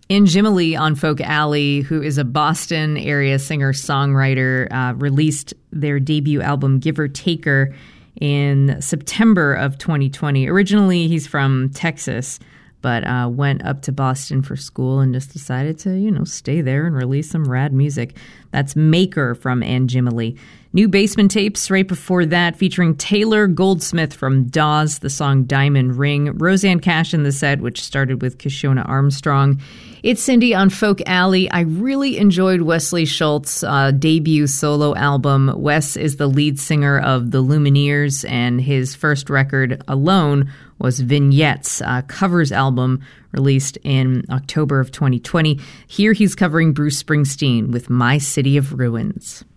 Anjimali on Folk Alley, who is a Boston area singer-songwriter, released their debut album Give or Taker in September of 2020. Originally, he's from Texas, but went up to Boston for school and just decided to, stay there and release some rad music. That's Maker from Anjimali. New Basement Tapes right before that, featuring Taylor Goldsmith from Dawes, the song Diamond Ring. Rosanne Cash in the set, which started with Kishona Armstrong. It's Cindy on Folk Alley. I really enjoyed Wesley Schultz's debut solo album. Wes is the lead singer of the Lumineers, and his first record alone was Vignettes, a covers album released in October of 2020. Here he's covering Bruce Springsteen with My City of Ruins.